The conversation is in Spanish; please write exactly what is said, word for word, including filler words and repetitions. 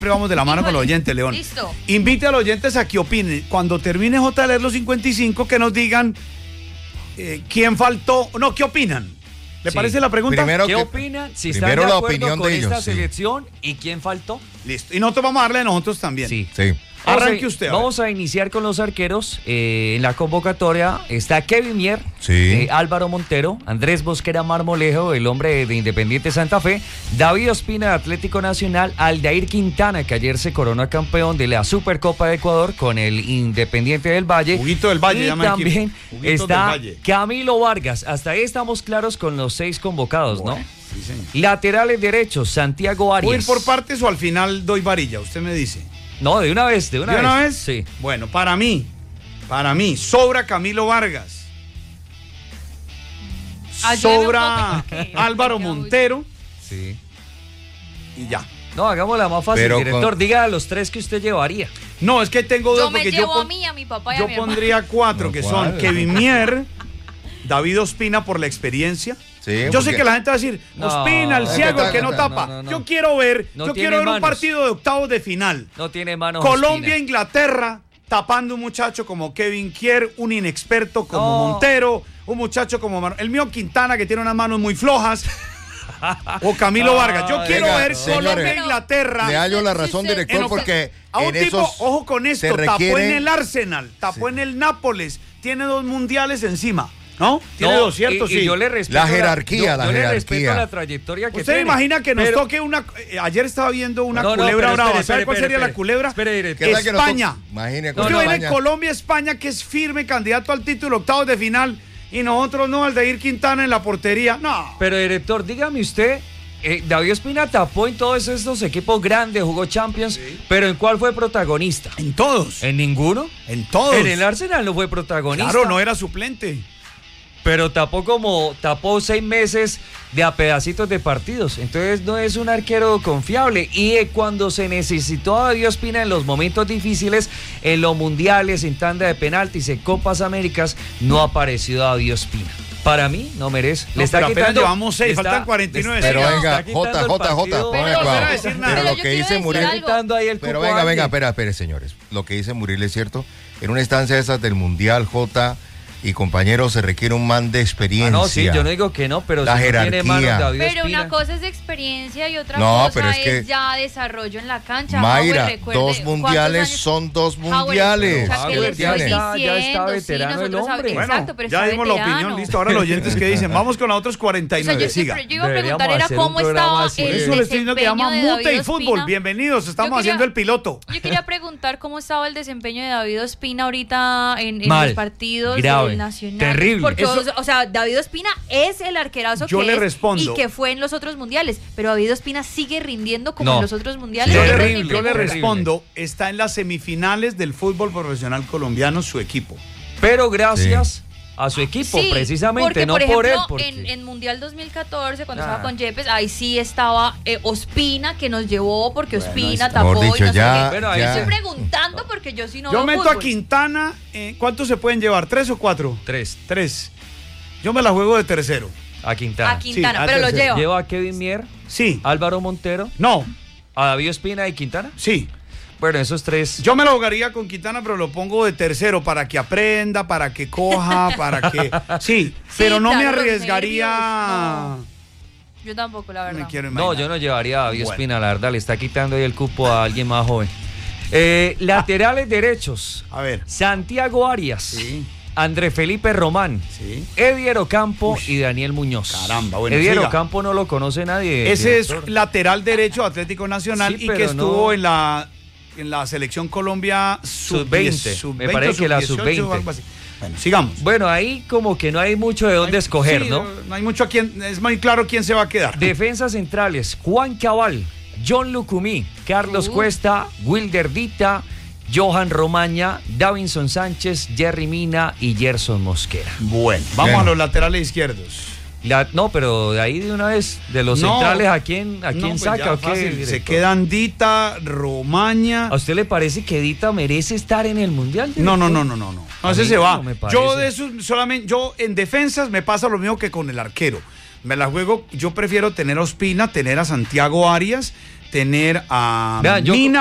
vamos de la mano con los oyentes, León. Listo. Invite a los oyentes a que opinen. Cuando termine J de leer los cincuenta y cinco, que nos digan eh, quién faltó. No, ¿qué opinan? ¿Le Sí. parece la pregunta? Primero ¿Qué que- opinan? Si primero están de la acuerdo opinión con de ellos, esta sí. selección y quién faltó. Listo. Y nosotros vamos a darle a nosotros también. Sí. Sí. Vamos a- Arranque usted. a ver. Vamos a iniciar con los arqueros. Eh, en la convocatoria está Kevin Mier, Sí. eh, Álvaro Montero, Andrés Mosquera Marmolejo, el hombre de Independiente Santa Fe, David Ospina de Atlético Nacional, Aldair Quintana, que ayer se corona campeón de la Supercopa de Ecuador con el Independiente del Valle. Juguito del Valle, y llama el también equipo. Juguitos está del Valle. Camilo Vargas. Hasta ahí estamos claros con los seis convocados, Bueno, ¿no? sí, señor. Laterales derechos, Santiago Arias. ¿Voy a ir por partes o al final doy varilla? Usted me dice. No, de una vez, de una ¿De vez. una vez? Sí. Bueno, para mí, para mí, sobra Camilo Vargas. Ayúdeme un Sobra poco, porque- Álvaro porque- Montero Sí. y ya. No, hagámosla más fácil, Pero director. con- Diga los tres que usted llevaría. No, es que tengo dos Yo me porque llevo yo, a pon- mí, a mi papá y a yo mi hermano. pondría cuatro, No, que ¿cuál? son Kevin Mier, David Ospina por la experiencia. Sí, Yo sé porque- que la gente va a decir, No, Ospina, el es que ciego, el está- que no no, tapa. no, no. Yo quiero ver, No yo tiene quiero ver un manos. partido de octavos de final. No tiene manos. Colombia, Ospina. Inglaterra, tapando un muchacho como Kevin Kier, un inexperto como No. Montero, un muchacho como Manu- el mío Quintana, que tiene unas manos muy flojas, o Camilo Ay, Vargas. Yo quiero venga, ver señores. Colombia, Inglaterra. Le hallo la razón, Sí, sí, director, en- porque A un en tipo, esos ojo con esto, se tapó requiere- en el Arsenal, tapó Sí. en el Nápoles, tiene dos mundiales encima, ¿no? Tiene No, dos, ¿cierto? y, y sí. yo le respeto La jerarquía, yo- la yo le jerarquía. respeto la trayectoria que ¿Usted tiene. imagina que nos Pero- toque una... eh, ayer estaba viendo una No, no, culebra pero brava. espere, ¿Sabe espere, cuál espere, sería la espere. culebra? Espere, director. ¿Qué tal que nos España. toque? Imagine Usted con viene España. Colombia, España, que es firme candidato al título, octavos de final, y nosotros no, Aldair Quintana en la portería. No. Pero, director, dígame usted, eh, David Ospina tapó en todos estos equipos grandes, jugó Champions, pero ¿en cuál fue protagonista? En todos. ¿En ninguno? En todos. En el Arsenal no fue protagonista. Claro, no era suplente. Pero tapó como, tapó seis meses de a pedacitos de partidos. Entonces no es un arquero confiable. Y eh, cuando se necesitó a David Ospina en los momentos difíciles, en los mundiales, en tanda de penaltis, en Copas Américas, no ha aparecido David Ospina. Para mí, no merece. No, pero apenas llevamos seis, le está- faltan cuarenta y nueve. le está- Pero le venga, está quitando J, el J, J, partido. ponme Pero no cuidado. quiero decir nada. Pero Pero lo yo que quiero dice decir Muriel. algo. Quitando ahí el Pero cupo venga, a venga, alguien. espera, espere, señores. Lo que dice Muriel es cierto. En una instancia de esas del Mundial, J y compañeros, se requiere un man de experiencia. Ah, no, sí, yo no digo que no, pero La si no tiene jerarquía. manos David Pero Ospina. una cosa es experiencia y otra No, cosa pero es, es que- ya desarrollo en la cancha. Mayra, Howard, recuerde, dos ¿cuántos mundiales años? son dos Howard, mundiales. o sea, ¿qué Howard le ya estoy está- ya está diciendo? veterano Sí, el nosotros hombre. sab- Bueno, Exacto, pero ya está dimos la veterano. opinión, listo. Ahora los oyentes que dicen, vamos con la otros cuarenta y O sea, nueve, yo, siga. siempre- yo iba a Deberíamos preguntar era hacer un cómo programa estaba así. el Eso le estoy diciendo que desempeño llama de Mute David y Fútbol. Ospina. Bienvenidos, estamos Yo quería- haciendo el piloto. Yo quería preguntar cómo estaba el desempeño de David Ospina ahorita en, en Mal, los partidos grave, del Nacional. terrible. Porque, Eso- o, o sea, David Ospina es el arquerazo Yo que le es respondo. y que fue en los otros mundiales, pero David Ospina sigue rindiendo como No. en los otros mundiales. Yo le, Terrible, re- yo le terrible. respondo, está en las semifinales del fútbol profesional colombiano su equipo. Pero gracias a su equipo, Sí, precisamente, porque, no por, por, ejemplo, él. Porque... en, en Mundial dos mil catorce, cuando Ah. estaba con Yepes, ahí sí estaba eh, Ospina, que nos llevó porque Ospina está. tapó Mejor y dicho, no sé ya- qué. Bueno, ahí ya- Estoy preguntando porque yo sí no Yo veo meto fútbol. a Quintana, eh, ¿cuántos se pueden llevar? ¿Tres o cuatro? Tres, Tres. Yo me la juego de tercero. a Quintana. A Quintana, Sí, a pero lo tercero. lleva. Lleva a Kevin Mier, Sí. Álvaro Montero, No, a David Ospina y Quintana. sí. Bueno, esos tres. Yo me la jugaría con Quintana, pero lo pongo de tercero para que aprenda, para que coja, para que... Sí, pero no me claro, los arriesgaría... nervios, Yo tampoco, la Me verdad. quiero No, imaginar. yo no llevaría a David Bueno. Ospina, la verdad, le está quitando ahí el cupo a alguien más joven. Eh, laterales derechos, A ver. Santiago Arias, Sí, André Felipe Román, sí. Edier Ocampo Uy. y Daniel Muñoz. Caramba, bueno, Edier siga. Ocampo no lo conoce nadie. Ese es director. lateral derecho de Atlético Nacional Sí, y que pero estuvo no- en la en la selección Colombia Sub veinte, me parece que la sub sub dieciocho o veinte. algo así. Bueno, sigamos. Bueno, ahí como que no hay mucho de dónde escoger, Sí, ¿no? No hay mucho a quién, es muy claro quién se va a quedar. Defensas centrales, Juan Cabal, John Lucumí, Carlos Uh. Cuesta, Wilder Dita, Johan Romaña, Davinson Sánchez, Jerry Mina y Gerson Mosquera. Bueno, vamos Bueno. a los laterales izquierdos. La- no, pero de ahí de una vez, de los No. centrales, ¿a quién, a No, quién pues saca ya o qué? fácil, se director? quedan Dita, Romaña. ¿A usted le parece que Dita merece estar en el Mundial? No, no, director? no, no, no, no. No, A ese mí se va. no me parece. Yo de esos solamente, yo en defensas me pasa lo mismo que con el arquero. Me la juego, yo prefiero tener a Ospina, tener a Santiago Arias, tener a Vea, yo- Mina